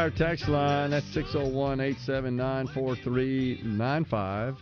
Our text line, that's 601-879-4395.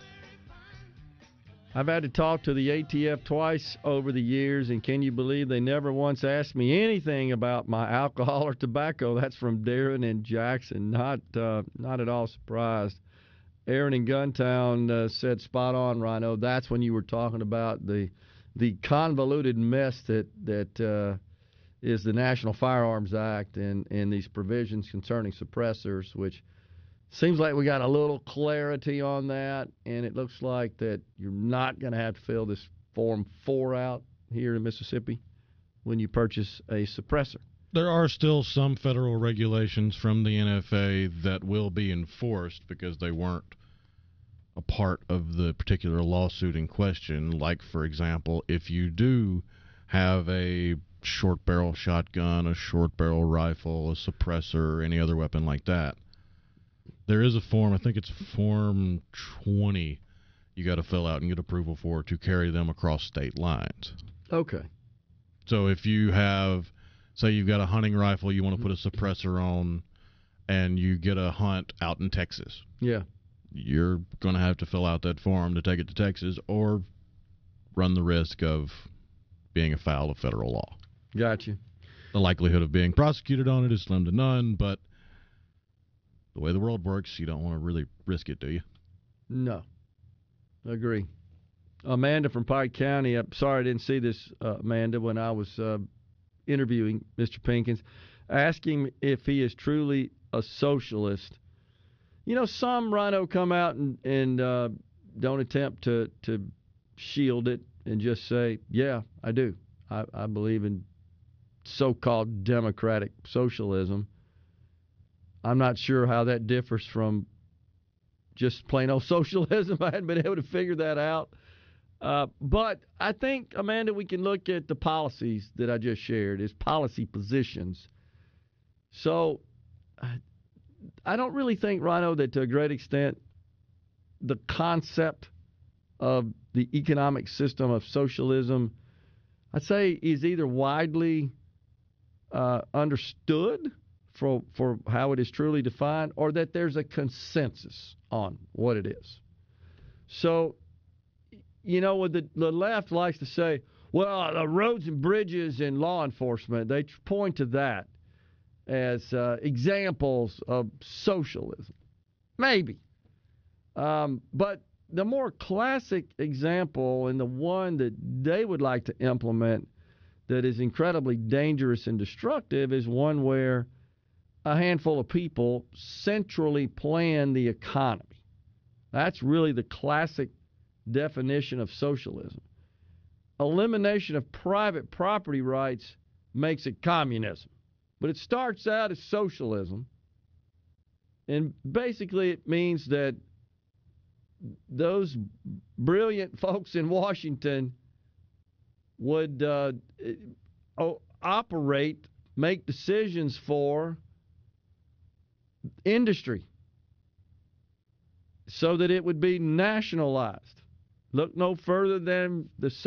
I've had to talk to the ATF twice over the years, and can you believe they never once asked me anything about my alcohol or tobacco? That's from Darren in Jackson. Not at all surprised. Aaron in Guntown said spot on, Rhino. That's when you were talking about the convoluted mess that is the National Firearms Act and these provisions concerning suppressors, which seems like we got a little clarity on that, and it looks like that you're not going to have to fill this Form 4 out here in Mississippi when you purchase a suppressor. There are still some federal regulations from the NFA that will be enforced because they weren't a part of the particular lawsuit in question. Like, for example, if you do have a short barrel shotgun, a short barrel rifle, a suppressor, any other weapon like that, there is a form, I think it's Form 20, you got to fill out and get approval for to carry them across state lines. Okay. So if you have, say you've got a hunting rifle you want to put a suppressor on and you get a hunt out in Texas. Yeah. You're going to have to fill out that form to take it to Texas or run the risk of being afoul of federal law. Gotcha. The likelihood of being prosecuted on it is slim to none, but the way the world works, you don't want to really risk it, do you? No. Agree. Amanda from Pike County. I'm sorry I didn't see this, Amanda, when I was interviewing Mr. Pinkins. Ask him if he is truly a socialist. You know, some, Rhino, come out and don't attempt to shield it and just say, yeah, I do. I believe in so-called democratic socialism. I'm not sure how that differs from just plain old socialism. I hadn't been able to figure that out. But I think, Amanda, we can look at the policies that I just shared as policy positions. So I don't really think, Rhino, that to a great extent the concept of the economic system of socialism, I'd say, is either widely understood for how it is truly defined, or that there's a consensus on what it is. So, you know, what the left likes to say, well, the roads and bridges and law enforcement, they point to that as examples of socialism. Maybe. But the more classic example, and the one that they would like to implement that is incredibly dangerous and destructive, is one where a handful of people centrally plan the economy. That's really the classic definition of socialism. Elimination of private property rights makes it communism. But it starts out as socialism. And basically it means that those brilliant folks in Washington would operate, make decisions for industry so that it would be nationalized. Look no further than the